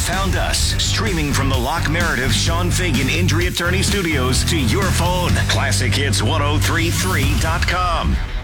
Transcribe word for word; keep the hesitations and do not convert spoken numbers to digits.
found us, streaming from the Lock Meredith Sean Fagan Injury Attorney Studios to your phone. classic hits ten thirty-three dot com.